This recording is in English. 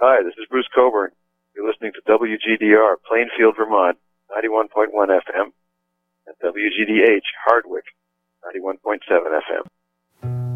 Hi, this is Bruce Coburn. You're listening to WGDR, Plainfield, Vermont, 91.1 FM, and WGDH, Hardwick, 91.7 FM.